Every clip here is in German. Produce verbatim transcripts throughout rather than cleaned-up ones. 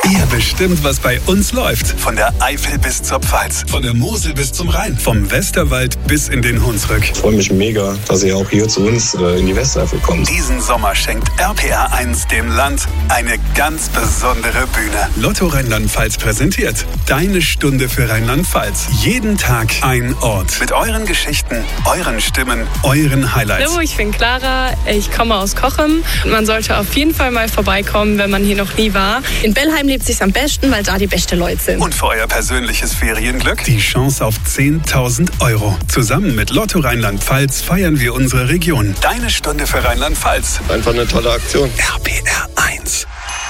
Ihr bestimmt, was bei uns läuft. Von der Eifel bis zur Pfalz, von der Mosel bis zum Rhein, vom Westerwald bis in den Hunsrück. Ich freue mich mega, dass ihr auch hier zu uns äh, in die Westeifel kommt. Diesen Sommer schenkt R P R eins dem Land eine ganz besondere Bühne. Lotto Rheinland-Pfalz präsentiert Deine Stunde für Rheinland-Pfalz. Jeden Tag ein Ort. Mit euren Geschichten, euren Stimmen, euren Highlights. Hallo, ich bin Clara, ich komme aus Cochem. Man sollte auf jeden Fall mal vorbeikommen, wenn man hier noch nie war. In Bellheim lebt es sich am besten, weil da die besten Leute sind. Und für euer persönliches Ferienglück die Chance auf zehntausend Euro. Zusammen mit Lotto Rheinland-Pfalz feiern wir unsere Region. Deine Stunde für Rheinland-Pfalz. Einfach eine tolle Aktion. R P R eins.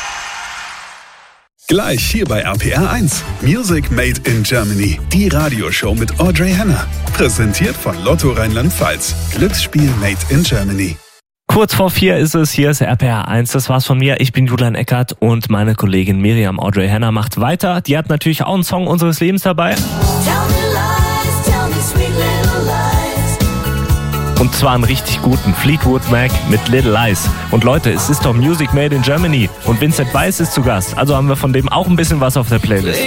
Gleich hier bei R P R eins. Music Made in Germany. Die Radioshow mit Audrey Henner. Präsentiert von Lotto Rheinland-Pfalz. Glücksspiel Made in Germany. Kurz vor vier ist es, hier ist R P R eins, das war's von mir. Ich bin Julian Eckert und meine Kollegin Miriam Audrey Henner macht weiter. Die hat natürlich auch einen Song unseres Lebens dabei. Und zwar einen richtig guten, Fleetwood Mac mit Little Lies. Und Leute, es ist doch Music Made in Germany und Vincent Weiss ist zu Gast. Also haben wir von dem auch ein bisschen was auf der Playlist.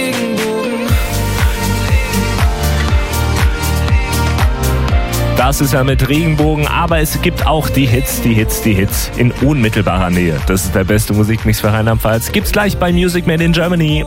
Das ist ja mit Regenbogen, aber es gibt auch die Hits, die Hits, die Hits in unmittelbarer Nähe. Das ist der beste Musikmix für Rheinland-Pfalz. Gibt's gleich bei Music Made in Germany.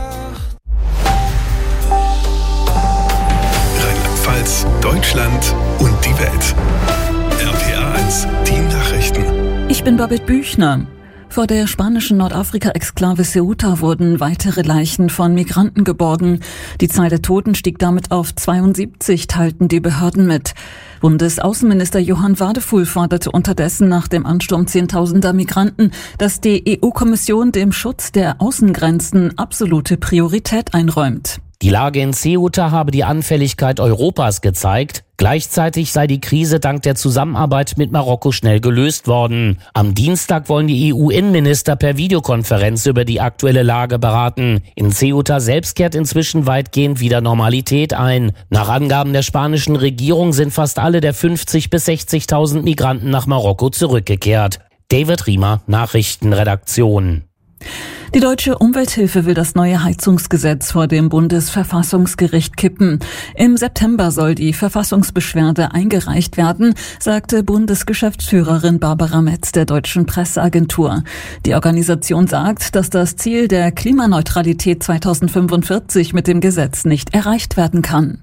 Rheinland-Pfalz, Deutschland und die Welt. R P R eins, die Nachrichten. Ich bin Babette Büchner. Vor der spanischen Nordafrika-Exklave Ceuta wurden weitere Leichen von Migranten geborgen. Die Zahl der Toten stieg damit auf zweiundsiebzig, teilten die Behörden mit. Bundesaußenminister Johann Wadefuhl forderte unterdessen nach dem Ansturm zehntausender Migranten, dass die E U-Kommission dem Schutz der Außengrenzen absolute Priorität einräumt. Die Lage in Ceuta habe die Anfälligkeit Europas gezeigt. Gleichzeitig sei die Krise dank der Zusammenarbeit mit Marokko schnell gelöst worden. Am Dienstag wollen die E U-Innenminister per Videokonferenz über die aktuelle Lage beraten. In Ceuta selbst kehrt inzwischen weitgehend wieder Normalität ein. Nach Angaben der spanischen Regierung sind fast alle der fünfzigtausend bis sechzigtausend Migranten nach Marokko zurückgekehrt. David Riemer, Nachrichtenredaktion. Die Deutsche Umwelthilfe will das neue Heizungsgesetz vor dem Bundesverfassungsgericht kippen. Im September soll die Verfassungsbeschwerde eingereicht werden, sagte Bundesgeschäftsführerin Barbara Metz der Deutschen Presseagentur. Die Organisation sagt, dass das Ziel der Klimaneutralität zweitausendfünfundvierzig mit dem Gesetz nicht erreicht werden kann.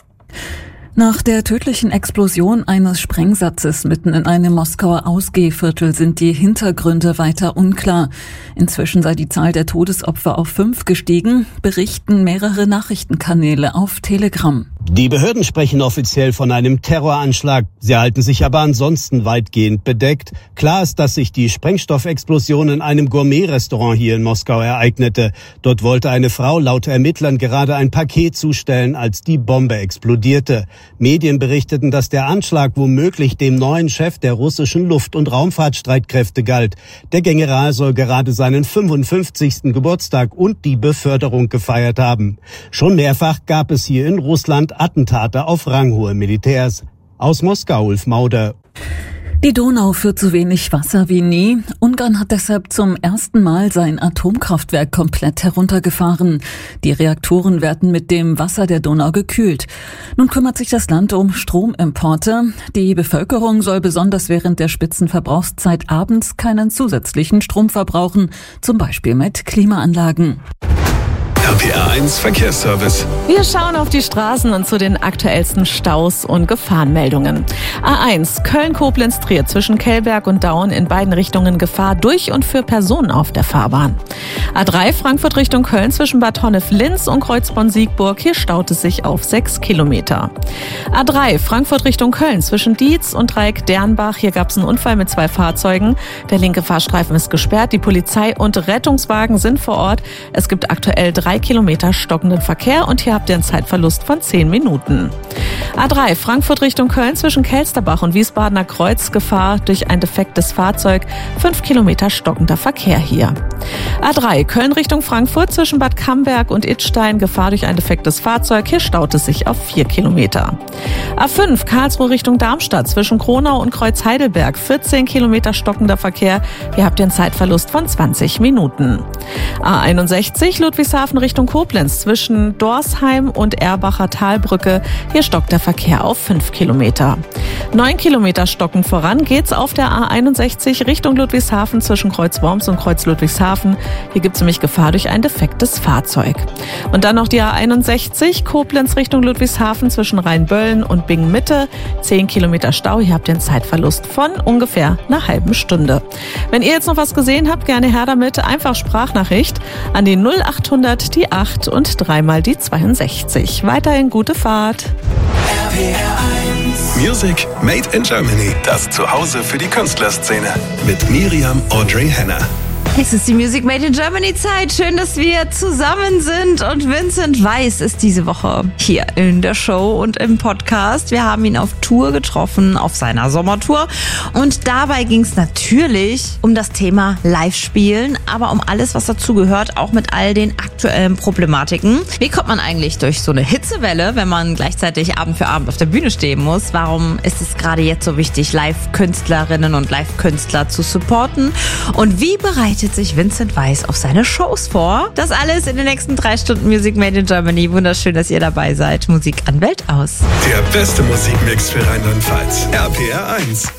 Nach der tödlichen Explosion eines Sprengsatzes mitten in einem Moskauer Ausgehviertel sind die Hintergründe weiter unklar. Inzwischen sei die Zahl der Todesopfer auf fünf gestiegen, berichten mehrere Nachrichtenkanäle auf Telegram. Die Behörden sprechen offiziell von einem Terroranschlag. Sie halten sich aber ansonsten weitgehend bedeckt. Klar ist, dass sich die Sprengstoffexplosion in einem Gourmet-Restaurant hier in Moskau ereignete. Dort wollte eine Frau laut Ermittlern gerade ein Paket zustellen, als die Bombe explodierte. Medien berichteten, dass der Anschlag womöglich dem neuen Chef der russischen Luft- und Raumfahrtstreitkräfte galt. Der General soll gerade seinen fünfundfünfzigsten Geburtstag und die Beförderung gefeiert haben. Schon mehrfach gab es hier in Russland Attentate auf ranghohe Militärs. Aus Moskau, Ulf Mauder. Die Donau führt so wenig Wasser wie nie. Ungarn hat deshalb zum ersten Mal sein Atomkraftwerk komplett heruntergefahren. Die Reaktoren werden mit dem Wasser der Donau gekühlt. Nun kümmert sich das Land um Stromimporte. Die Bevölkerung soll besonders während der Spitzenverbrauchszeit abends keinen zusätzlichen Strom verbrauchen, zum Beispiel mit Klimaanlagen. R P R eins Verkehrsservice. Wir schauen auf die Straßen und zu den aktuellsten Staus und Gefahrenmeldungen. A eins Köln-Koblenz-Trier zwischen Kellberg und Daun in beiden Richtungen Gefahr durch und für Personen auf der Fahrbahn. A drei Frankfurt Richtung Köln zwischen Bad Honnef-Linz und Kreuzborn-Siegburg. Hier staut es sich auf sechs Kilometer. A drei Frankfurt Richtung Köln zwischen Dietz und Dreieck Dernbach. Hier gab es einen Unfall mit zwei Fahrzeugen. Der linke Fahrstreifen ist gesperrt. Die Polizei und Rettungswagen sind vor Ort. Es gibt aktuell drei Kilometer stockenden Verkehr und hier habt ihr einen Zeitverlust von zehn Minuten. A drei Frankfurt Richtung Köln zwischen Kelsterbach und Wiesbadener Kreuz Gefahr durch ein defektes Fahrzeug. fünf Kilometer stockender Verkehr hier. A drei Köln Richtung Frankfurt zwischen Bad Camberg und Idstein. Gefahr durch ein defektes Fahrzeug. Hier staut es sich auf vier Kilometer. A fünf Karlsruhe Richtung Darmstadt zwischen Kronau und Kreuz-Heidelberg. vierzehn Kilometer stockender Verkehr. Hier habt ihr einen Zeitverlust von zwanzig Minuten. A einundsechzig Ludwigshafen Richtung Koblenz zwischen Dorsheim und Erbacher Talbrücke. Hier stockt der Verkehr auf fünf Kilometer. neun Kilometer stocken voran geht's auf der A einundsechzig Richtung Ludwigshafen zwischen Kreuz-Worms und Kreuz-Ludwigshafen. Hier gibt's nämlich Gefahr durch ein defektes Fahrzeug. Und dann noch die A einundsechzig Koblenz Richtung Ludwigshafen zwischen Rheinböllen und Bingen-Mitte. zehn Kilometer Stau. Hier habt ihr einen Zeitverlust von ungefähr einer halben Stunde. Wenn ihr jetzt noch was gesehen habt, gerne her damit. Einfach Sprachnachricht an die null achthundert, die acht und dreimal die zweiundsechzig. Weiterhin gute Fahrt. R P R eins. Music Made in Germany. Das Zuhause für die Künstlerszene. Mit Miriam Audrey Henner. Es ist die Music Made in Germany Zeit. Schön, dass wir zusammen sind. Und Vincent Weiss ist diese Woche hier in der Show und im Podcast. Wir haben ihn auf Tour getroffen, auf seiner Sommertour. Und dabei ging es natürlich um das Thema Live-Spielen, aber um alles, was dazu gehört, auch mit all den aktuellen Problematiken. Wie kommt man eigentlich durch so eine Hitzewelle, wenn man gleichzeitig Abend für Abend auf der Bühne stehen muss? Warum ist es gerade jetzt so wichtig, Live-Künstlerinnen und Live-Künstler zu supporten? Und wie bereitet sich Vincent Weiss auf seine Shows vor? Das alles in den nächsten drei Stunden Music Made in Germany. Wunderschön, dass ihr dabei seid. Musik an Welt aus. Der beste Musikmix für Rheinland-Pfalz. R P R eins.